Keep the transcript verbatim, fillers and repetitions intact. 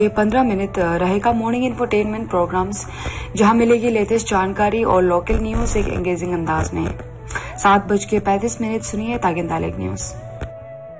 ये पंद्रह मिनट रहेगा मॉर्निंग इंफोटेनमेंट प्रोग्राम्स, जहां मिलेगी लेटेस्ट जानकारी और लोकल न्यूज एक एंगेजिंग अंदाज में। सात बज के पैंतीस मिनट सुनिए तागिन तालिक न्यूज।